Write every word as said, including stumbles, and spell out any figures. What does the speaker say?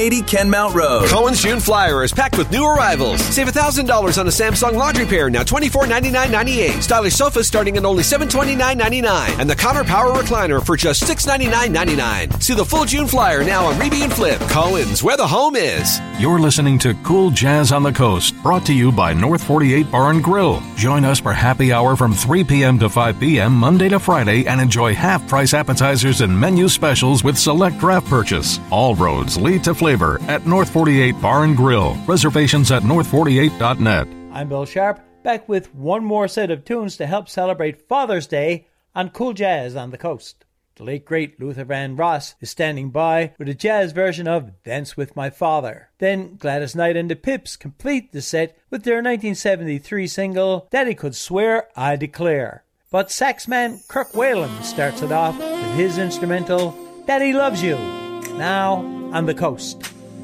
eighty Kenmount Road. Cohen's June Flyer is packed with new arrivals. Save one thousand dollars on a Samsung laundry pair, now twenty-four ninety-nine ninety-eight. Stylish sofas starting at only seven twenty-nine ninety-nine. And the Connor Power Recliner for just six ninety-nine ninety-nine. See the full June Flyer now on Reby and Flip. Cohen's, where the home is. You're listening to Cool Jazz on the Coast, brought to you by North forty-eight Bar and Grill. Join us for happy hour from three p.m. to five p.m. Monday to Friday and enjoy half-price appetizers and menu specials with select draft purchase. All roads lead to flavor at North forty-eight Bar and Grill. Reservations at north forty-eight dot net. I'm Bill Sharp, back with one more set of tunes to help celebrate Father's Day on Cool Jazz on the Coast. The late great Luther Vandross is standing by with a jazz version of Dance With My Father. Then Gladys Knight and the Pips complete the set with their nineteen seventy-three single, Daddy Could Swear I Declare. But saxman Kirk Whalen starts it off with his instrumental, Daddy Loves You, now on the Coast.